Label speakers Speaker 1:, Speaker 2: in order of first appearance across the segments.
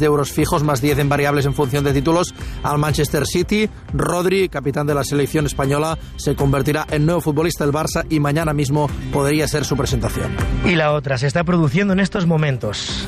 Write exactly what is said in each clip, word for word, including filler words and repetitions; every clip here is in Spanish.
Speaker 1: de euros fijos, más diez en variables en función de títulos, al Manchester City. Rodri, capitán de la selección española, se convertirá en nuevo futbolista del Barça y mañana mismo podría ser su presentación.
Speaker 2: Y la otra se está produciendo en estos momentos.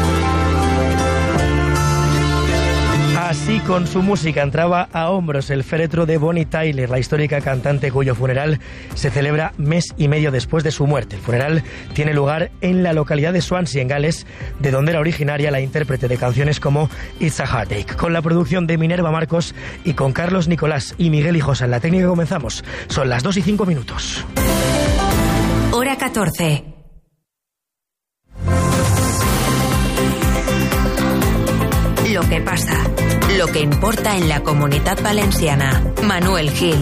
Speaker 2: Así, con su música, entraba a hombros el féretro de Bonnie Tyler, la histórica cantante cuyo funeral se celebra mes y medio después de su muerte. El funeral tiene lugar en la localidad de Swansea, en Gales, de donde era originaria la intérprete de canciones como It's a Heartache. Con la producción de Minerva Marcos y con Carlos Nicolás y Miguel Hijosa en la técnica, comenzamos. Son las dos y cinco minutos.
Speaker 3: Hora catorce. Lo que pasa, lo que importa en la Comunitat Valenciana. Manuel Gil.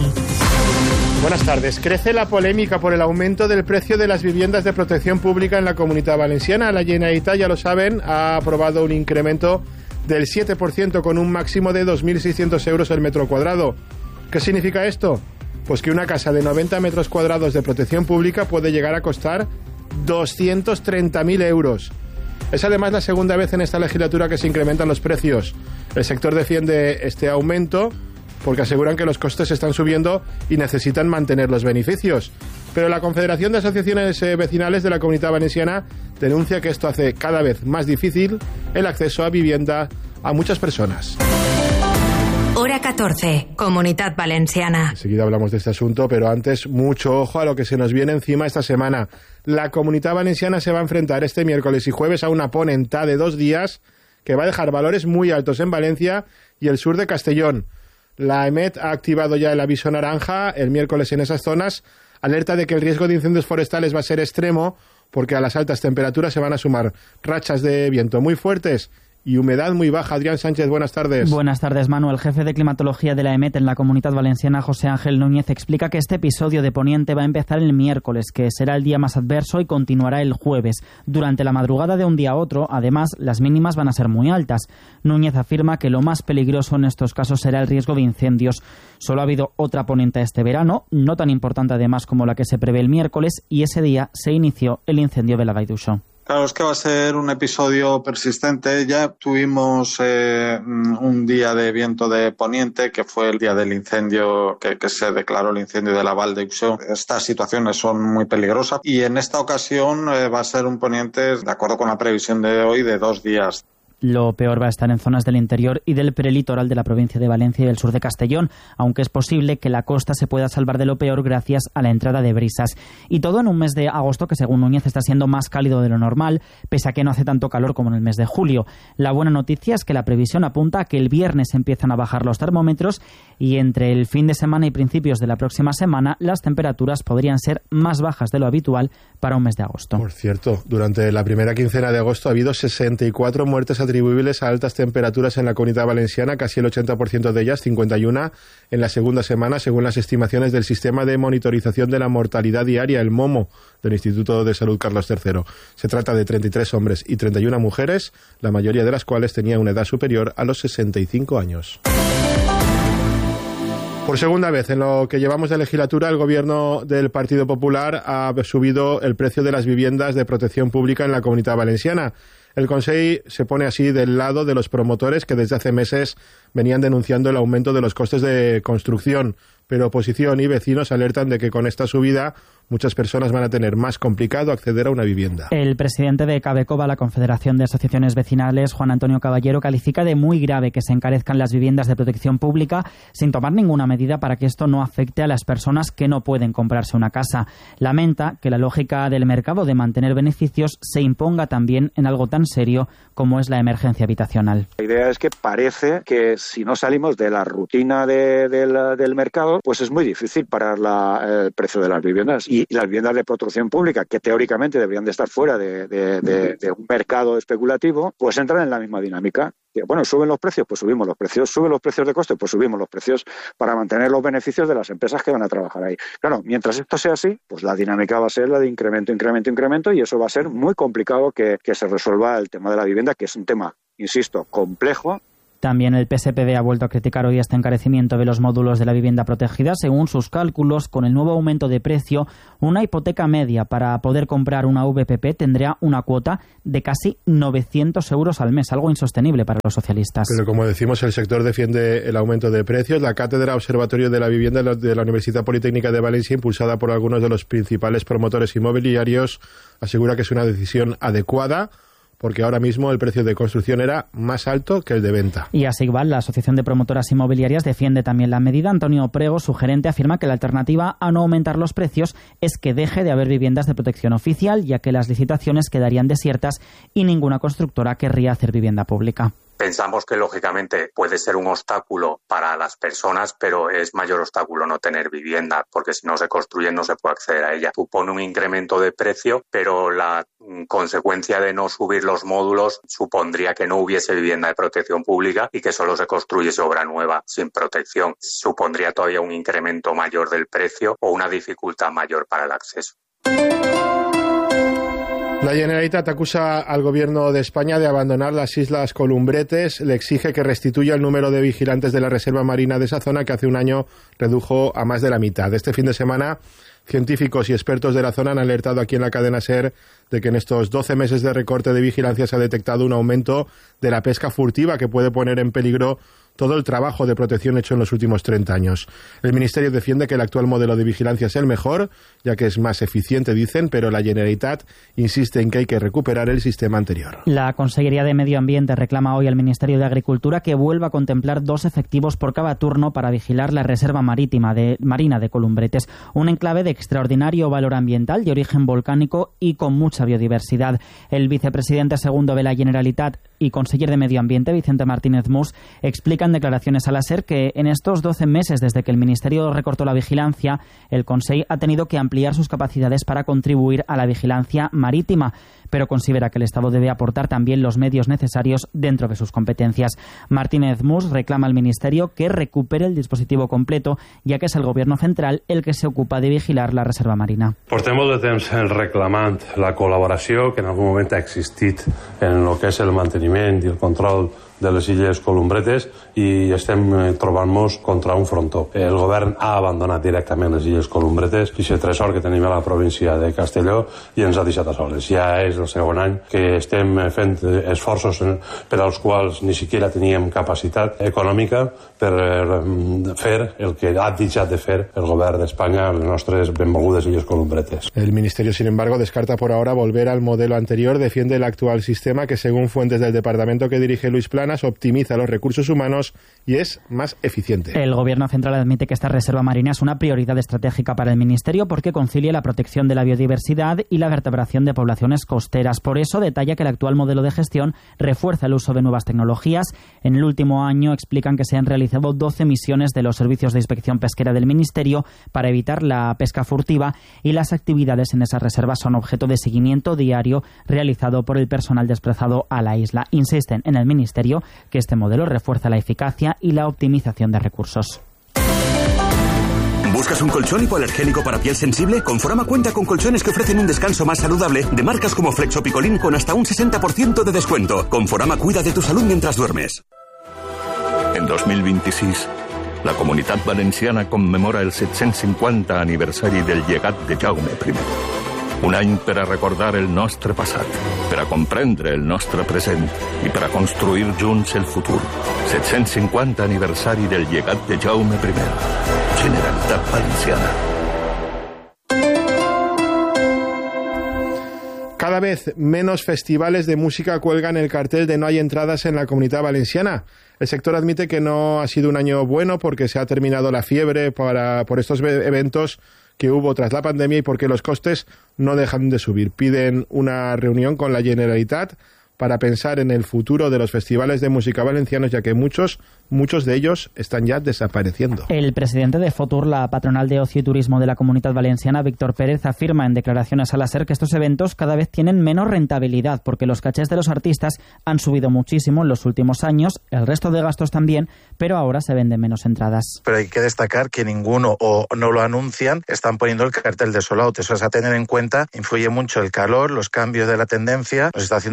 Speaker 4: Buenas tardes. Crece la polémica por el aumento del precio de las viviendas de protección pública en la Comunitat Valenciana. La Generalitat, ya lo saben, ha aprobado un incremento del siete por ciento con un máximo de dos mil seiscientos euros el metro cuadrado. ¿Qué significa esto? Pues que una casa de noventa metros cuadrados de protección pública puede llegar a costar doscientos treinta mil euros. Es además la segunda vez en esta legislatura que se incrementan los precios. El sector defiende este aumento porque aseguran que los costes están subiendo y necesitan mantener los beneficios. Pero la Confederación de Asociaciones Vecinales de la Comunitat Valenciana denuncia que esto hace cada vez más difícil el acceso a vivienda a muchas personas.
Speaker 3: Hora catorce, Comunitat Valenciana.
Speaker 4: Enseguida hablamos de este asunto, pero antes, mucho ojo a lo que se nos viene encima esta semana. La Comunitat Valenciana se va a enfrentar este miércoles y jueves a una ponenta de dos días que va a dejar valores muy altos en Valencia y el sur de Castellón. La EMET ha activado ya el aviso naranja el miércoles en esas zonas, alerta de que el riesgo de incendios forestales va a ser extremo porque a las altas temperaturas se van a sumar rachas de viento muy fuertes y humedad muy baja. Adrián Sánchez, buenas tardes.
Speaker 5: Buenas tardes, Manu. El jefe de climatología de la EMET en la Comunitat Valenciana, José Ángel Núñez, explica que este episodio de Poniente va a empezar el miércoles, que será el día más adverso, y continuará el jueves. Durante la madrugada de un día a otro, además, las mínimas van a ser muy altas. Núñez afirma que lo más peligroso en estos casos será el riesgo de incendios. Solo ha habido otra ponente este verano, no tan importante además como la que se prevé el miércoles, y ese día se inició el incendio de la Vall d'Uixó.
Speaker 6: Claro, es que va a ser un episodio persistente. Ya tuvimos eh, un día de viento de poniente, que fue el día del incendio, que, que se declaró el incendio de la Vall d'Uixó. Estas situaciones son muy peligrosas y en esta ocasión eh, va a ser un poniente, de acuerdo con la previsión de hoy, de dos días.
Speaker 5: Lo peor va a estar en zonas del interior y del prelitoral de la provincia de Valencia y del sur de Castellón, aunque es posible que la costa se pueda salvar de lo peor gracias a la entrada de brisas. Y todo en un mes de agosto que, según Núñez, está siendo más cálido de lo normal, pese a que no hace tanto calor como en el mes de julio. La buena noticia es que la previsión apunta a que el viernes empiezan a bajar los termómetros y entre el fin de semana y principios de la próxima semana las temperaturas podrían ser más bajas de lo habitual para un mes de agosto.
Speaker 4: Por cierto, durante la primera quincena de agosto ha habido sesenta y cuatro muertes atribuibles a altas temperaturas en la Comunidad Valenciana, casi el ochenta por ciento de ellas, cincuenta y uno en la segunda semana, según las estimaciones del Sistema de Monitorización de la Mortalidad Diaria, el MOMO, del Instituto de Salud Carlos tercero. Se trata de treinta y tres hombres y treinta y una mujeres, la mayoría de las cuales tenía una edad superior a los sesenta y cinco años. Por segunda vez en lo que llevamos de legislatura, el gobierno del Partido Popular ha subido el precio de las viviendas de protección pública en la Comunitat Valenciana. El Consell se pone así del lado de los promotores que desde hace meses venían denunciando el aumento de los costes de construcción, pero oposición y vecinos alertan de que con esta subida muchas personas van a tener más complicado acceder a una vivienda.
Speaker 5: El presidente de Cabecoba, la Confederación de Asociaciones Vecinales, Juan Antonio Caballero, califica de muy grave que se encarezcan las viviendas de protección pública sin tomar ninguna medida para que esto no afecte a las personas que no pueden comprarse una casa. Lamenta que la lógica del mercado de mantener beneficios se imponga también en algo tan serio como es la emergencia habitacional.
Speaker 7: La idea es que parece que si no salimos de la rutina de, de la, del mercado, pues es muy difícil parar la, el precio de las viviendas. Y las viviendas de protección pública, que teóricamente deberían de estar fuera de, de, de, de un mercado especulativo, pues entran en la misma dinámica. Bueno, suben los precios, pues subimos los precios. Suben los precios de coste, pues subimos los precios para mantener los beneficios de las empresas que van a trabajar ahí. Claro, mientras esto sea así, pues la dinámica va a ser la de incremento, incremento, incremento, y eso va a ser muy complicado que, que se resuelva el tema de la vivienda, que es un tema, insisto, complejo,
Speaker 5: También el P S P D ha vuelto a criticar hoy este encarecimiento de los módulos de la vivienda protegida. Según sus cálculos, con el nuevo aumento de precio, una hipoteca media para poder comprar una V P P tendría una cuota de casi novecientos euros al mes, algo insostenible para los socialistas.
Speaker 4: Pero como decimos, el sector defiende el aumento de precios. La Cátedra Observatorio de la Vivienda de la Universidad Politécnica de Valencia, impulsada por algunos de los principales promotores inmobiliarios, asegura que es una decisión adecuada, porque ahora mismo el precio de construcción era más alto que el de venta.
Speaker 5: Y Asigval, la Asociación de Promotoras Inmobiliarias, defiende también la medida. Antonio Prego, su gerente, afirma que la alternativa a no aumentar los precios es que deje de haber viviendas de protección oficial, ya que las licitaciones quedarían desiertas y ninguna constructora querría hacer vivienda pública.
Speaker 8: Pensamos que, lógicamente, puede ser un obstáculo para las personas, pero es mayor obstáculo no tener vivienda, porque si no se construye no se puede acceder a ella. Supone un incremento de precio, pero la consecuencia de no subir los módulos supondría que no hubiese vivienda de protección pública y que solo se construyese obra nueva sin protección. Supondría todavía un incremento mayor del precio o una dificultad mayor para el acceso.
Speaker 4: La Generalitat acusa al gobierno de España de abandonar las Islas Columbretes. Le exige que restituya el número de vigilantes de la reserva marina de esa zona, que hace un año redujo a más de la mitad. Este fin de semana, científicos y expertos de la zona han alertado aquí en la cadena SER de que en estos doce meses de recorte de vigilancia se ha detectado un aumento de la pesca furtiva que puede poner en peligro todo el trabajo de protección hecho en los últimos treinta años. El Ministerio defiende que el actual modelo de vigilancia es el mejor, ya que es más eficiente, dicen, pero la Generalitat insiste en que hay que recuperar el sistema anterior.
Speaker 5: La Consellería de Medio Ambiente reclama hoy al Ministerio de Agricultura que vuelva a contemplar dos efectivos por cada turno para vigilar la reserva marítima de, marina de Columbretes, un enclave de extraordinario valor ambiental, de origen volcánico y con mucha biodiversidad. El vicepresidente segundo de la Generalitat y conseller de Medio Ambiente, Vicente Martínez Mus, explica en declaraciones a la SER que en estos doce meses desde que el Ministerio recortó la vigilancia, el Consell ha tenido que ampliar sus capacidades para contribuir a la vigilancia marítima, pero considera que el Estado debe aportar también los medios necesarios dentro de sus competencias. Martínez Mus reclama al Ministerio que recupere el dispositivo completo, ya que és el Gobierno central el que se ocupa de vigilar la reserva marina.
Speaker 9: Portem molt de temps reclamant la col·laboració que en algun moment ha existit en el que és el manteniment i el control de les Illes Columbretes i estem trobant-nos contra un frontó. El govern ha abandonat directament les Illes Columbretes i el tresor que tenim a la província de Castelló i ens ha deixat a soles. Ja és el segon any que estem fent esforços per als quals ni siquiera teníem capacitat econòmica per fer el que ha deixat de fer el govern d'Espanya a les nostres benvolgudes Illes Columbretes.
Speaker 4: El Ministerio, sin embargo, descarta por ahora volver al modelo anterior. Defiende el actual sistema que, según fuentes del departamento que dirige Luis Plana, optimiza los recursos humanos y es más eficiente.
Speaker 5: El Gobierno central admite que esta reserva marina es una prioridad estratégica para el Ministerio porque concilia la protección de la biodiversidad y la vertebración de poblaciones costeras. Por eso detalla que el actual modelo de gestión refuerza el uso de nuevas tecnologías. En el último año explican que se han realizado doce misiones de los servicios de inspección pesquera del Ministerio para evitar la pesca furtiva y las actividades en esas reservas son objeto de seguimiento diario realizado por el personal desplazado a la isla. Insisten en el Ministerio que este modelo refuerza la eficacia y la optimización de recursos.
Speaker 10: ¿Buscas un colchón hipoalergénico para piel sensible? Conforama cuenta con colchones que ofrecen un descanso más saludable de marcas como Flexo Picolín con hasta un sesenta por ciento de descuento. Conforama cuida de tu salud mientras duermes.
Speaker 11: En dos mil vint-i-sis, la Comunitat Valenciana commemora el set-cents cinquanta aniversari del llegat de Jaume primer. Un any per a recordar el nostre passat, per a comprendre el nostre present i per a construir junts el futur. set-cents cinquanta aniversari del llegat de Jaume primer. Generalitat Valenciana.
Speaker 4: Cada vez menos festivales de música cuelgan el cartel de no hay entradas en la Comunidad Valenciana. El sector admite que no ha sido un año bueno porque se ha terminado la fiebre para, por estos eventos que hubo tras la pandemia y porque los costes no dejan de subir. Piden una reunión con la Generalitat para pensar en el futuro de los festivales de música valencianos, ya que muchos, muchos de ellos están ya desapareciendo.
Speaker 5: El presidente de Fotur, la patronal de ocio y turismo de la Comunidad Valenciana, Víctor Pérez, afirma en declaraciones a la SER que estos eventos cada vez tienen menos rentabilidad porque los cachés de los artistas han subido muchísimo en los últimos años, el resto de gastos también, pero ahora se venden menos entradas.
Speaker 12: Pero hay que destacar que ninguno o no lo anuncian, están poniendo el cartel de sold out. Eso es a tener en cuenta, influye mucho el calor, los cambios de la tendencia, nos está haciendo mucho daño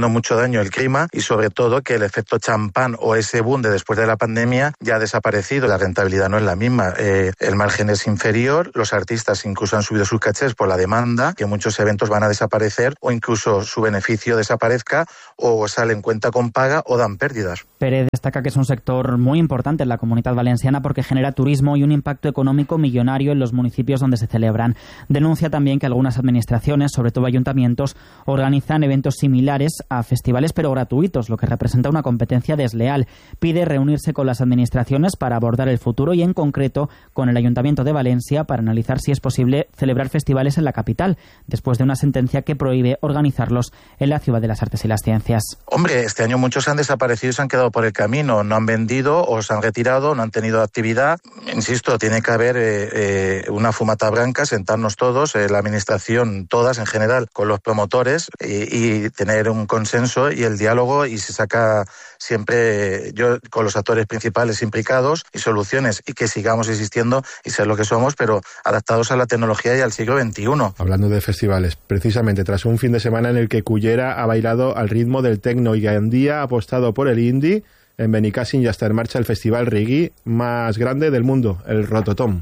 Speaker 12: año el clima y sobre todo que el efecto champán o ese boom de después de la pandemia ya ha desaparecido. La rentabilidad no es la misma, eh, el margen es inferior, los artistas incluso han subido sus cachés por la demanda, que muchos eventos van a desaparecer o incluso su beneficio desaparezca o salen cuenta con paga o dan pérdidas.
Speaker 5: Pérez destaca que es un sector muy importante en la Comunitat Valenciana porque genera turismo y un impacto económico millonario en los municipios donde se celebran. Denuncia también que algunas administraciones, sobre todo ayuntamientos, organizan eventos similares a festivales pero gratuitos, lo que representa una competencia desleal. Pide reunirse con las administraciones para abordar el futuro y en concreto con el Ayuntamiento de Valencia para analizar si es posible celebrar festivales en la capital, después de una sentencia que prohíbe organizarlos en la Ciudad de las Artes y las Ciencias.
Speaker 12: Hombre, este año muchos han desaparecido y se han quedado por el camino, no han vendido o se han retirado, no han tenido actividad. Insisto, tiene que haber eh, eh, una fumata branca, sentarnos todos, eh, la administración, todas en general, con los promotores y, y tener un consenso y el diálogo y se saca siempre, yo con los actores principales implicados y soluciones y que sigamos existiendo y ser lo que somos, pero adaptados a la tecnología y al siglo veintiuno.
Speaker 4: Hablando de festivales, precisamente tras un fin de semana en el que Cullera ha bailado al ritmo del techno y Gandía ha apostado por el indie, en Benicàssim ya está en marcha el festival reggae más grande del mundo, el Rototom.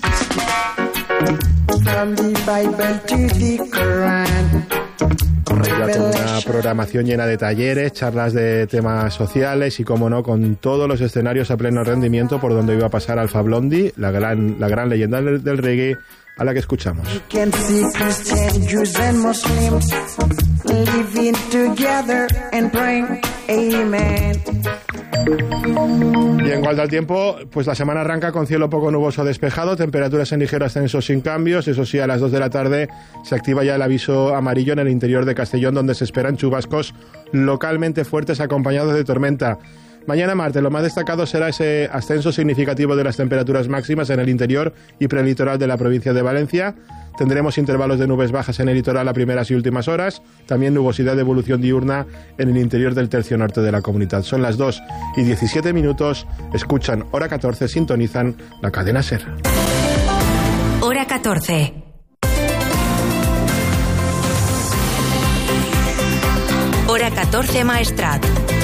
Speaker 4: Ya con una programación llena de talleres, charlas de temas sociales y, como no, con todos los escenarios a pleno rendimiento por donde iba a pasar Alpha Blondy, la gran, la gran leyenda del, del reggae, a la que escuchamos. Y en cuanto al tiempo, pues la semana arranca con cielo poco nuboso despejado, temperaturas en ligero ascenso sin cambios. Eso sí, a las dos de la tarde se activa ya el aviso amarillo en el interior de Castellón, donde se esperan chubascos localmente fuertes acompañados de tormenta. Mañana martes lo más destacado será ese ascenso significativo de las temperaturas máximas en el interior y prelitoral de la provincia de Valencia. Tendremos intervalos de nubes bajas en el litoral a primeras y últimas horas, también nubosidad de evolución diurna en el interior del tercio norte de la comunidad. Son las dos y diecisiete minutos, escuchan Hora catorce, sintonizan la cadena SER.
Speaker 3: Hora catorce. Hora catorce, Maestrat.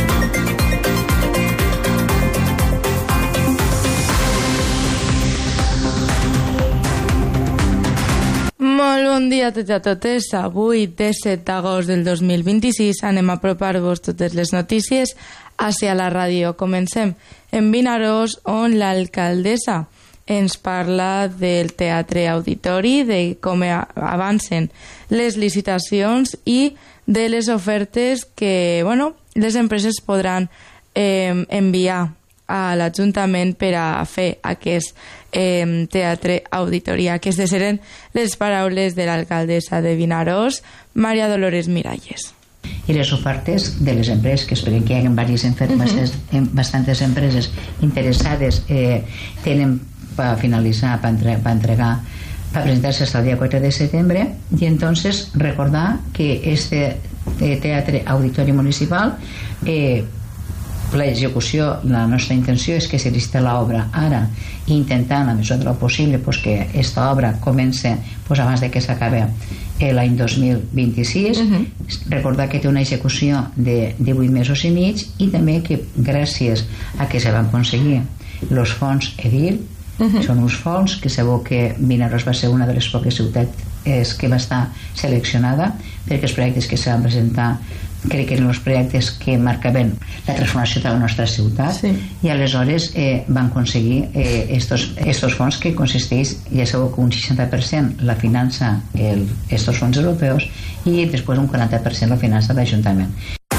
Speaker 13: Molt bon dia a tots i a totes. Avui, disset d'agost del dos mil vint-i-sis, anem a apropar-vos totes les notícies hacia la ràdio. Comencem en Vinaròs, on l'alcaldessa ens parla del teatre auditori, de com avancen les licitacions i de les ofertes que, bueno, les empreses podran eh, enviar a l'Ajuntament per a fer aquest eh, teatre auditoria. Aquestes eren les paraules de l'alcaldessa de Vinaròs, Maria Dolores Miralles.
Speaker 14: I les ofertes de les empreses, que esperem que hi hagi diverses empreses, uh-huh. bastantes empreses interessades, eh, tenen per finalitzar, per entregar, entregar para presentarse hasta el día cuatro de septiembre, y entonces recordar que este eh, teatre auditori municipal, eh, l'execució, la nostra intenció és que se licita l'obra ara, intentant a mesura del possible pues, que aquesta obra comença pues, abans de que s'acabi l'any dos mil vint-i-sis. Uh-huh. Recordar que té una execució de divuit mesos i mig, i també que gràcies a que se van aconseguir els fons EDIL, uh-huh. són uns fons que sabeu que Vinaròs va ser una de les poques ciutats que va estar seleccionada perquè els projectes que se van presentar, crec que eren els projectes que marcaven la transformació de la nostra ciutat, sí. I aleshores eh, van aconseguir eh, estos, estos fons que consisteix, ja sabeu que un seixanta per cent la finança el, estos fons europeus i després un quaranta per cent la finança l'Ajuntament.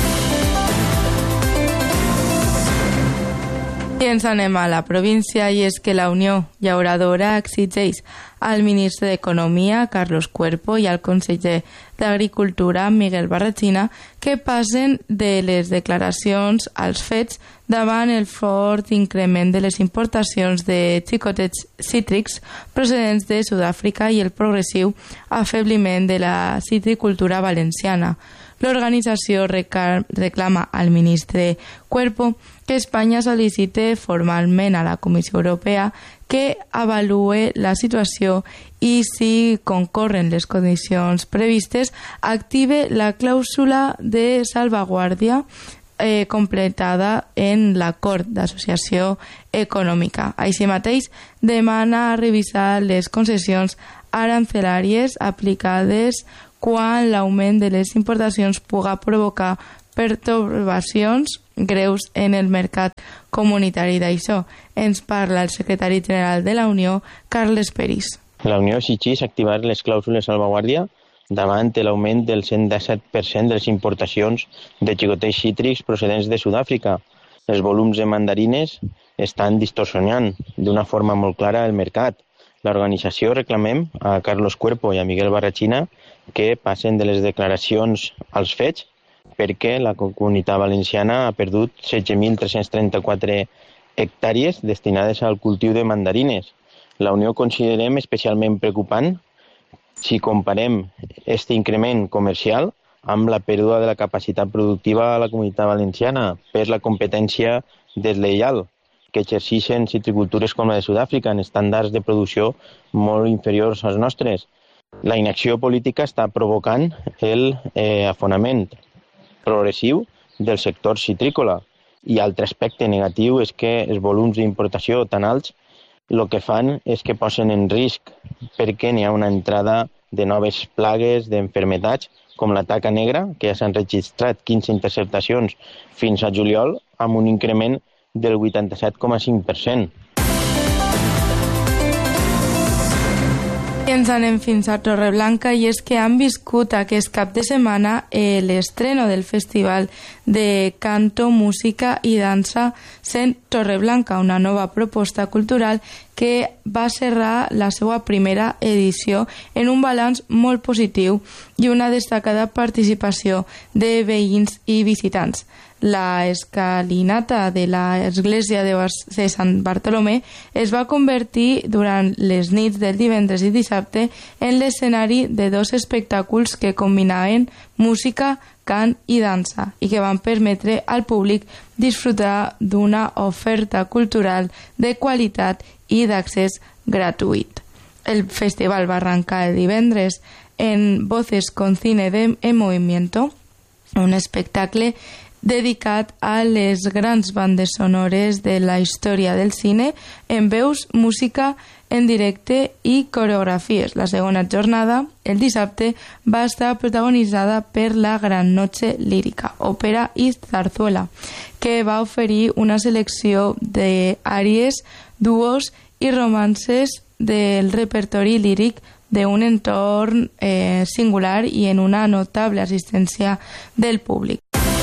Speaker 13: I ens anem a la província, i és que la Unió Llauradora exigeix al ministre d'Economia, Carlos Cuerpo, i al conseller d'Agricultura, Miguel Barrachina, que passen de les declaracions als fets davant el fort increment de les importacions de xicotets cítrics procedents de Sud-àfrica i el progressiu afebliment de la citricultura valenciana. L'organització reclama al ministre Cuerpo que Espanya sol·licite formalment a la Comissió Europea que avalue la situació i, si concorren les condicions previstes, active la clàusula de salvaguàrdia eh, completada en l'acord d'associació econòmica. Així mateix, demana revisar les concessions arancelàries aplicades quan l'augment de les importacions puga provocar pertorbacions greus en el mercat comunitari. D'això ens parla el secretari general de la Unió, Carles Peris.
Speaker 15: La Unió exigeix activar les clàusules salvaguàrdia davant l'augment del cent disset per cent de les importacions de xicotells cítrics procedents de Sud-àfrica. Els volums de mandarines estan distorsionant d'una forma molt clara el mercat. L'organització reclamem a Carlos Cuerpo i a Miguel Barrachina que passen de les declaracions als fets, perquè la Comunitat Valenciana ha perdut setze mil tres-cents trenta-quatre hectàrees destinades al cultiu de mandarines. La Unió considerem especialment preocupant si comparem aquest increment comercial amb la pèrdua de la capacitat productiva a la Comunitat Valenciana per la competència deslleial que exerceixen citricultures com la de Sud-àfrica en estàndards de producció molt inferiors als nostres. La inacció política està provocant el eh, afonament progressiu del sector citrícola, i altre aspecte negatiu és que els volums d'importació tan alts el que fan és que posen en risc perquè n'hi ha una entrada de noves plagues d'enfermetats com la taca negra, que ja s'han registrat quinze interceptacions fins a juliol amb un increment del vuitanta-set coma cinc per cent.
Speaker 13: I ens anem fins a Torreblanca, i és que han viscut aquest cap de setmana eh, l'estreno del Festival de Canto, Música i Dansa sent Torreblanca, una nova proposta cultural que va cerrar la seva primera edició en un balanç molt positiu i una destacada participació de veïns i visitants. La escalinata de l'església de Sant Bartolomé es va convertir durant les nits del divendres i dissabte en l'escenari de dos espectacles que combinaven música, cant i dansa i que van permetre al públic disfrutar d'una oferta cultural de qualitat i d'accés gratuït. El festival va arrencar el divendres en Voces con Cine de, en Movimiento, un espectacle dedicat a les grans bandes sonores de la història del cine en veus, música en directe i coreografies. La segona jornada, el dissabte, va estar protagonitzada per la Gran Noche Lírica, òpera i zarzuela, que va oferir una selecció d'àries, duos i romances del repertori líric d'un entorn eh, singular i en una notable assistència del públic.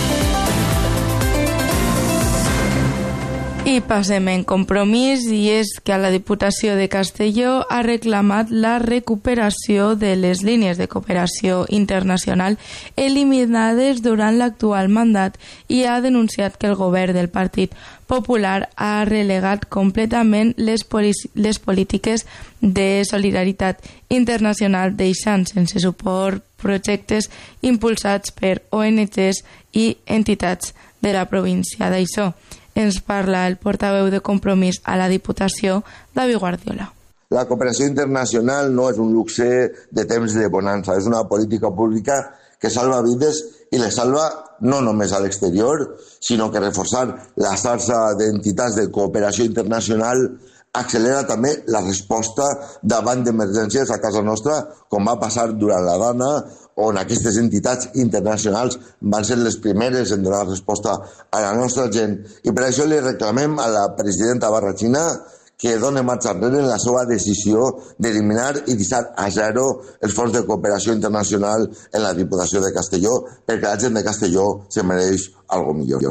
Speaker 13: I passem en Compromís, i és que la Diputació de Castelló ha reclamat la recuperació de les línies de cooperació internacional eliminades durant l'actual mandat i ha denunciat que el govern del Partit Popular ha relegat completament les, les polítiques de solidaritat internacional, deixant sense suport projectes impulsats per O N Ges i entitats de la província. D'això ens parla el portaveu de Compromís a la Diputació, David Guardiola.
Speaker 16: La cooperació internacional no és un luxe de temps de bonança, és una política pública que salva vides i les salva no només a l'exterior, sinó que reforçar la xarxa d'entitats de cooperació internacional accelera també la resposta davant d'emergències a casa nostra, com va passar durant la Dana, on aquestes entitats internacionals van ser les primeres en donar resposta a la nostra gent. I per això li reclamem a la presidenta Barrachina que doni marxa enrere en la seva decisió d'eliminar i deixar a zero els fons de cooperació internacional en la Diputació de Castelló, perquè la gent de Castelló se mereix algo millor.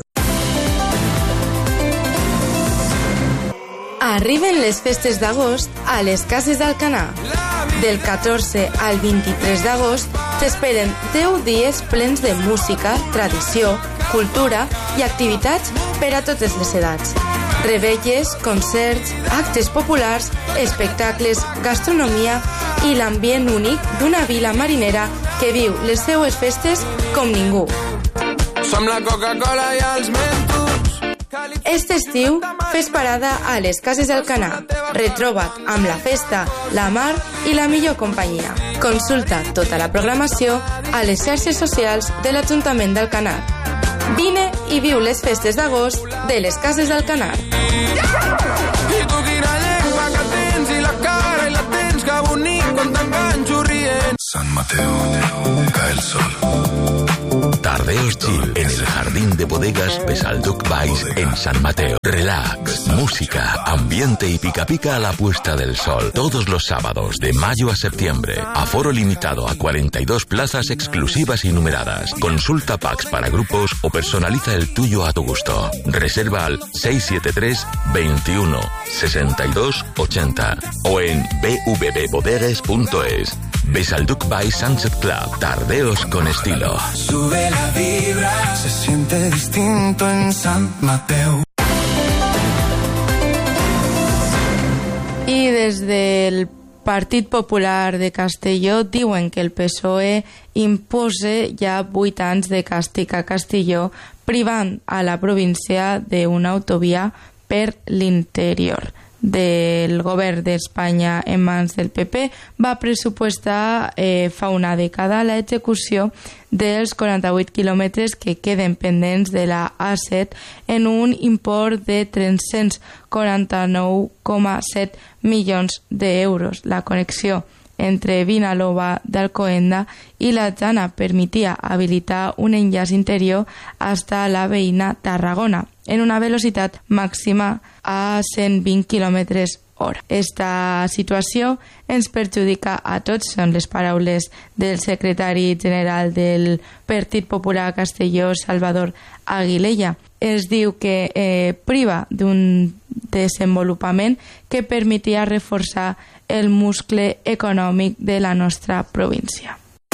Speaker 13: Arriben les festes d'agost a les Cases d'Alcanar. Del catorze al vint-i-tres d'agost t'esperen deu dies plens de música, tradició, cultura i activitats per a totes les edats. Revetlles, concerts, actes populars, espectacles, gastronomia i l'ambient únic d'una vila marinera que viu les seues festes com ningú.
Speaker 17: Som la Coca-Cola i els Mentos.
Speaker 13: Este estiu, fes parada a les Cases d'Alcanar. Retroba't amb la festa, la mar i la millor companyia. Consulta tota la programació a les xarxes socials de l'Ajuntament d'Alcanar. Vine i viu les festes d'agost de les Cases d'Alcanar.
Speaker 17: I tu quina llengua que tens i la cara i la tens, que bonic quan t'enganxo rient.
Speaker 18: San Mateo, cae el sol. Tardeos Chill en el jardín de bodegas Besalduc Vice en San Mateo. Relax, música, ambiente y pica pica a la puesta del sol. Todos los sábados de mayo a septiembre. Aforo limitado a cuarenta y dos plazas exclusivas y numeradas. Consulta packs para grupos o personaliza el tuyo a tu gusto. Reserva al seis siete tres, veintiuno, sesenta y dos, ochenta o en b v b bodegas punto es. Besalduc by Sunset Club. Tardeos con estilo.
Speaker 17: Sube la vibra, se siente distinto en San Mateo.
Speaker 13: I des del Partit Popular de Castelló diuen que el P S O E impose ja vuit anys de càstig a Castelló, privant a la província d'una autovia per l'interior. Del govern d'Espanya en mans del P P va pressupostar eh, fa una dècada l'execució dels quaranta-vuit quilòmetres que queden pendents de la A set en un import de tres-cents quaranta-nou coma set milions d'euros. La connexió entre Vinalova d'Alcoenda i la Jana permetia habilitar un enllaç interior hasta la veïna Tarragona en una velocitat màxima a cent vint quilòmetres hora. Esta situació ens perjudica a tots, són les paraules del secretari general del Partit Popular a Castelló, Salvador Aguilella. Es diu que eh, priva d'un desenvolupament que permetia reforçar el muscle econòmic de la nostra província.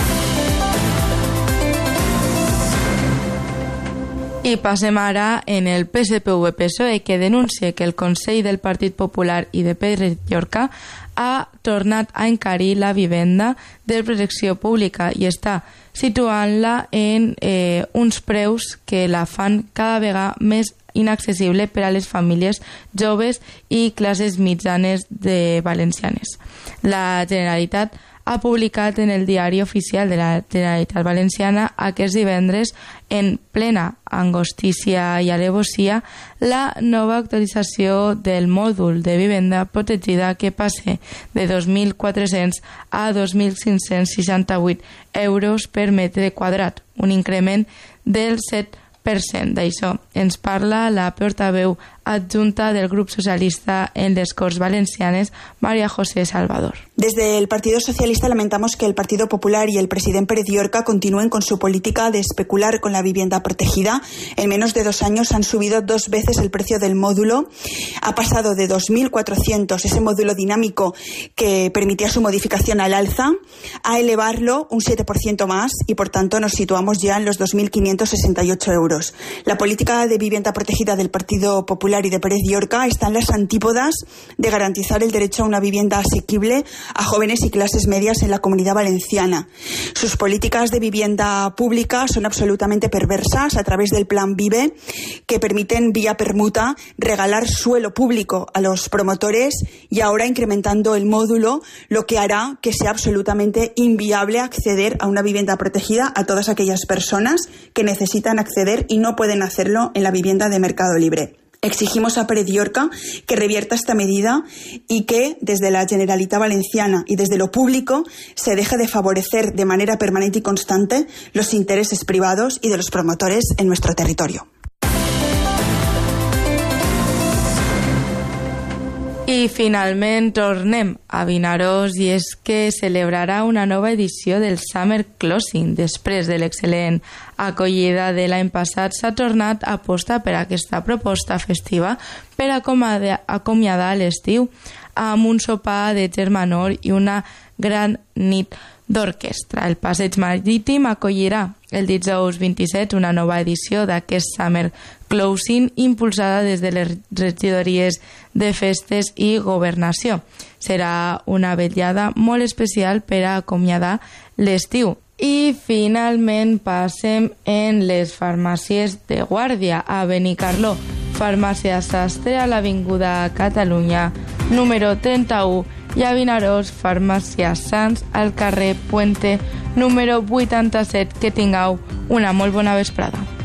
Speaker 13: I passem ara en el P S P V P S O E, que denuncia que el Consell del Partit Popular i de Pedro Llorca ha tornat a encarir la vivenda de protecció pública i està situant-la en eh, uns preus que la fan cada vegada més inaccessible per a les famílies joves i classes mitjanes de valencianes. La Generalitat ha publicat en el diari oficial de la Generalitat Valenciana aquest divendres, en plena angostícia i alevosia, la nova actualització del mòdul de vivenda protegida que passa de dos mil quatre-cents a dos mil cinc-cents seixanta-vuit euros per metre quadrat, un increment del set per cent. D'això ens parla la portaveu adjunta del Grup Socialista en les Corts Valencianes, María José Salvador.
Speaker 19: Desde el Partido Socialista lamentamos que el Partido Popular y el presidente Pérez Llorca continúen con su política de especular con la vivienda protegida. En menos de dos años han subido dos veces el precio del módulo. Ha pasado de dos mil cuatrocientos, ese módulo dinámico que permitía su modificación al alza, a elevarlo un siete por ciento más y por tanto nos situamos ya en los dos mil quinientos sesenta y ocho euros. La política de vivienda protegida del Partido Popular y de Pérez Llorca está en las antípodas de garantizar el derecho a una vivienda asequible a jóvenes y clases medias en la Comunidad Valenciana. Sus políticas de vivienda pública son absolutamente perversas a través del Plan Vive, que permiten vía permuta regalar suelo público a los promotores y ahora incrementando el módulo, lo que hará que sea absolutamente inviable acceder a una vivienda protegida a todas aquellas personas que necesitan acceder y no pueden hacerlo en la vivienda de mercado libre. Exigimos a Pérez Llorca que revierta esta medida y que desde la Generalitat Valenciana y desde lo público se deje de favorecer de manera permanente y constante los intereses privados y de los promotores en nuestro territorio.
Speaker 13: I finalment tornem a Vinaròs i és que celebrarà una nova edició del Summer Closing. Després de l'excel·lent acollida de l'any passat, s'ha tornat a apostar per aquesta proposta festiva per acomiadar l'estiu amb un sopar de germanor i una gran nit d'orquestra. El Passeig Marítim acollirà el dijous vint-i-set una nova edició d'aquest Summer Closing impulsada des de les regidories de festes i governació. Serà una vetllada molt especial per a acomiadar l'estiu. I finalment passem en les farmàcies de guàrdia. A Benicarló, farmàcia Sastre a l'Avinguda Catalunya número trenta-u, i a Vinaròs, farmàcia Sants al carrer Puente número vuitanta-set. Que tingueu una molt bona vesprada.